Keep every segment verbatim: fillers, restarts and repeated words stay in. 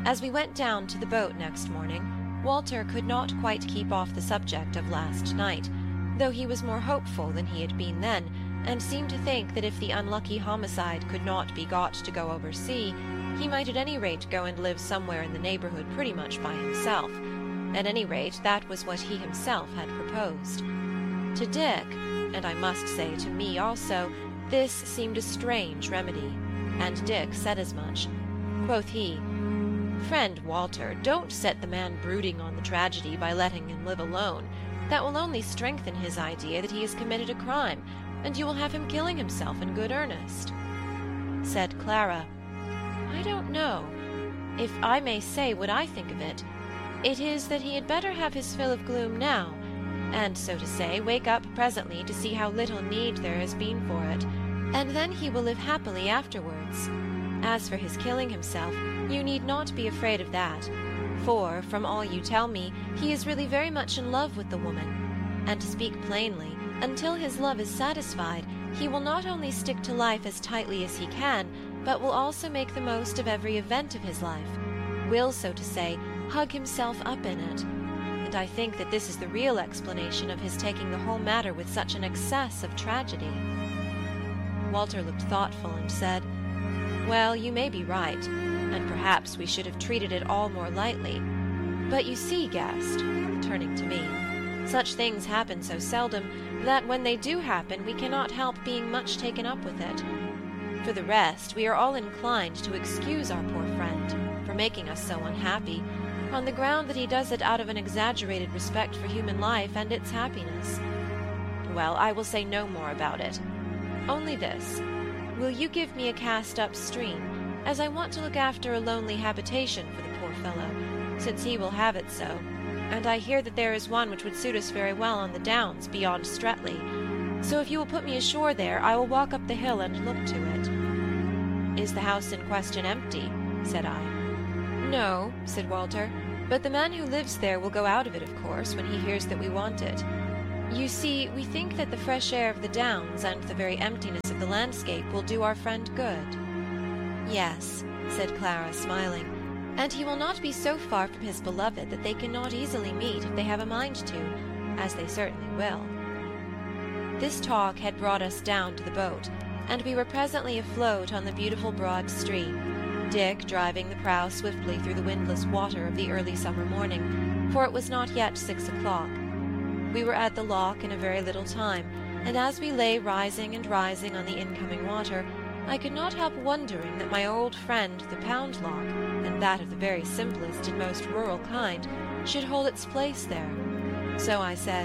As we went down to the boat next morning, Walter could not quite keep off the subject of last night, though he was more hopeful than he had been then, and seemed to think that if the unlucky homicide could not be got to go over sea, he might at any rate go and live somewhere in the neighbourhood pretty much by himself. At any rate, that was what he himself had proposed. To Dick, and I must say to me also, this seemed a strange remedy, and Dick said as much. Quoth he, "Friend Walter, don't set the man brooding on the tragedy by letting him live alone. That will only strengthen his idea that he has committed a crime, and you will have him killing himself in good earnest." Said Clara, "I don't know. If I may say what I think of it, it is that he had better have his fill of gloom now, and, so to say, wake up presently to see how little need there has been for it, and then he will live happily afterwards. As for his killing himself, you need not be afraid of that, for, from all you tell me, he is really very much in love with the woman, and to speak plainly, until his love is satisfied, he will not only stick to life as tightly as he can, but will also make the most of every event of his life, will, so to say, hug himself up in it, and I think that this is the real explanation of his taking the whole matter with such an excess of tragedy." Walter looked thoughtful and said, "Well, you may be right, and perhaps we should have treated it all more lightly. But you see, Guest," turning to me, "such things happen so seldom that when they do happen we cannot help being much taken up with it. For the rest, we are all inclined to excuse our poor friend for making us so unhappy, on the ground that he does it out of an exaggerated respect for human life and its happiness. Well, I will say no more about it. Only this. Will you give me a cast up stream, as I want to look after a lonely habitation for the poor fellow, since he will have it so, and I hear that there is one which would suit us very well on the downs beyond Streatley. So if you will put me ashore there, I will walk up the hill and look to it." "Is the house in question empty?" said I. "No," said Walter, "but the man who lives there will go out of it, of course, when he hears that we want it. You see, we think that the fresh air of the downs and the very emptiness of the landscape will do our friend good." "Yes," said Clara, smiling, "and he will not be so far from his beloved that they cannot easily meet if they have a mind to, as they certainly will." This talk had brought us down to the boat, and we were presently afloat on the beautiful broad stream, Dick driving the prow swiftly through the windless water of the early summer morning, for it was not yet six o'clock. We were at the loch in a very little time, and as we lay rising and rising on the incoming water, I could not help wondering that my old friend the Pound Loch, and that of the very simplest and most rural kind, should hold its place there. So I said,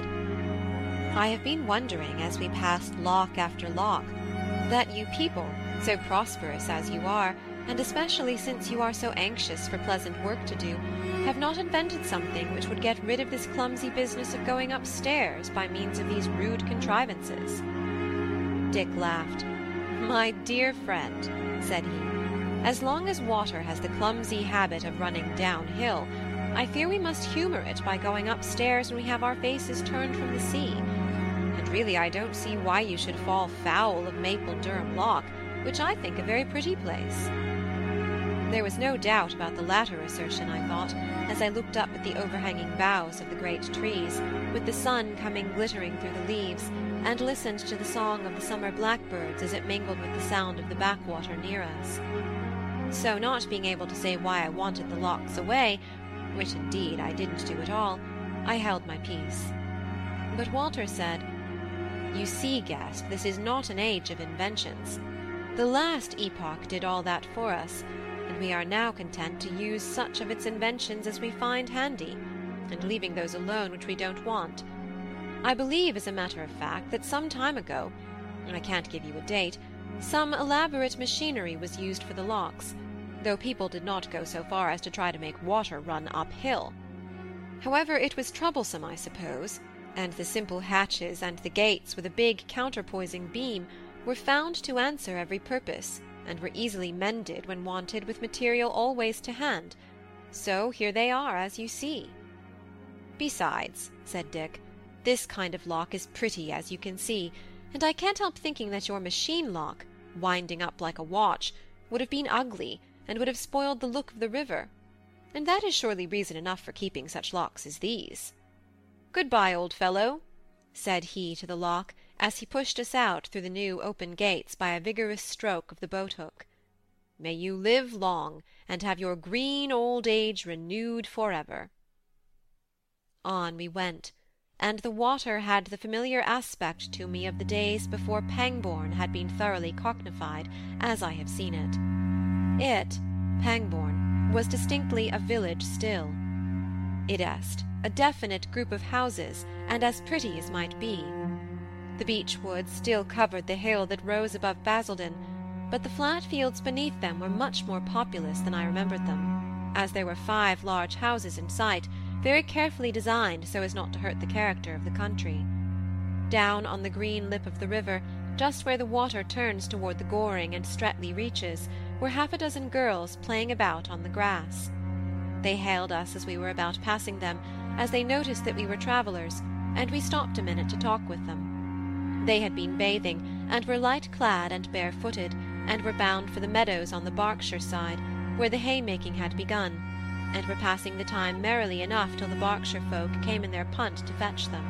"I have been wondering, as we passed loch after loch, that you people, so prosperous as you are, and especially since you are so anxious for pleasant work to do, have not invented something which would get rid of this clumsy business of going upstairs by means of these rude contrivances." Dick laughed. "My dear friend," said he, "as long as water has the clumsy habit of running downhill, I fear we must humour it by going upstairs when we have our faces turned from the sea. And really I don't see why you should fall foul of Maple Durham Loch, which I think a very pretty place." There was no doubt about the latter assertion, I thought, as I looked up at the overhanging boughs of the great trees, with the sun coming glittering through the leaves, and listened to the song of the summer blackbirds as it mingled with the sound of the backwater near us. So, not being able to say why I wanted the lochs away, which indeed I didn't do at all, I held my peace. But Walter said, "You see, Guest, this is not an age of inventions. The last epoch did all that for us, and we are now content to use such of its inventions as we find handy, and leaving those alone which we don't want. I believe, as a matter of fact, that some time ago, I can't give you a date, some elaborate machinery was used for the lochs, though people did not go so far as to try to make water run uphill. However, it was troublesome, I suppose, and the simple hatches and the gates with a big counterpoising beam were found to answer every purpose, and were easily mended when wanted with material always to hand. So here they are, as you see." "Besides," said Dick, "this kind of loch is pretty, as you can see, and I can't help thinking that your machine loch, winding up like a watch, would have been ugly, and would have spoiled the look of the river. and that is surely reason enough for keeping such locks as these. Good-bye, old fellow, said he to the lock, as he pushed us out through the new open gates by a vigorous stroke of the boat-hook. May you live long, and have your green old age renewed for ever. On we went, and the water had the familiar aspect to me of the days before Pangbourne had been thoroughly cocknified, as I have seen it. It, Pangbourne, was distinctly a village still. It est a definite group of houses, and as pretty as might be. The beech woods still covered the hill that rose above Basildon, but the flat fields beneath them were much more populous than I remembered them, as there were five large houses in sight, very carefully designed so as not to hurt the character of the country. Down on the green lip of the river, just where the water turns toward the Goring and Streatley reaches, were half a dozen girls playing about on the grass. They hailed us as we were about passing them, as they noticed that we were travellers, and we stopped a minute to talk with them. They had been bathing, and were light-clad and bare-footed, and were bound for the meadows on the Berkshire side, where the haymaking had begun, and were passing the time merrily enough till the Berkshire folk came in their punt to fetch them.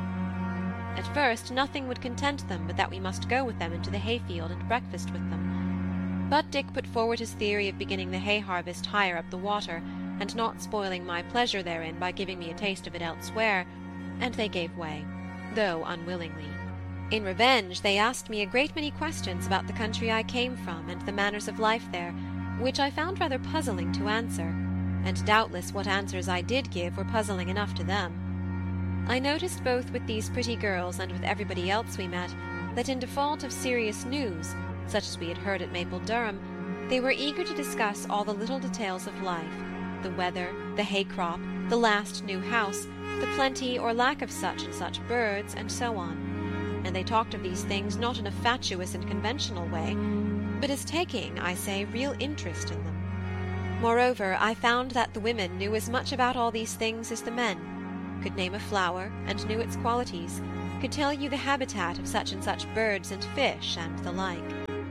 At first nothing would content them but that we must go with them into the hayfield and breakfast with them. But Dick put forward his theory of beginning the hay-harvest higher up the water, and not spoiling my pleasure therein by giving me a taste of it elsewhere, and they gave way, though unwillingly. In revenge they asked me a great many questions about the country I came from and the manners of life there, which I found rather puzzling to answer, and doubtless what answers I did give were puzzling enough to them. I noticed both with these pretty girls and with everybody else we met, that in default of serious news, such as we had heard at Maple Durham, they were eager to discuss all the little details of life, the weather, the hay-crop, the last new house, the plenty or lack of such and such birds, and so on. And they talked of these things not in a fatuous and conventional way, but as taking, I say, real interest in them. Moreover, I found that the women knew as much about all these things as the men, could name a flower, and knew its qualities, could tell you the habitat of such and such birds and fish, and the like.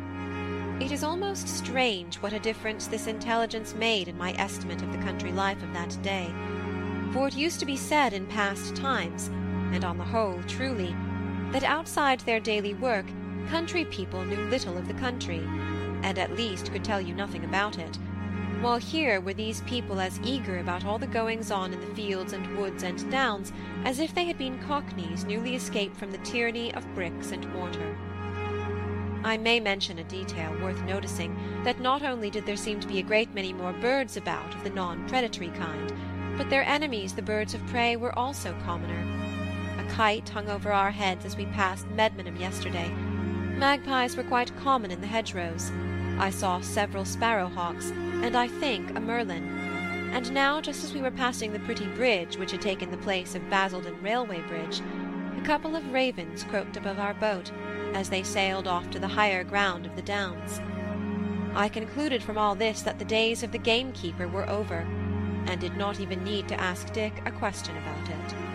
It is almost strange what a difference this intelligence made in my estimate of the country life of that day, for it used to be said in past times, and on the whole truly, that outside their daily work country people knew little of the country, and at least could tell you nothing about it, while here were these people as eager about all the goings-on in the fields and woods and downs as if they had been cockneys newly escaped from the tyranny of bricks and mortar. I may mention a detail worth noticing, that not only did there seem to be a great many more birds about of the non-predatory kind, but their enemies the birds of prey were also commoner. A kite hung over our heads as we passed Medmenham yesterday. Magpies were quite common in the hedgerows. I saw several sparrow-hawks, and I think a merlin. And now, just as we were passing the pretty bridge which had taken the place of Basildon Railway Bridge, a couple of ravens croaked above our boat, as they sailed off to the higher ground of the downs. I concluded from all this that the days of the gamekeeper were over, and did not even need to ask Dick a question about it.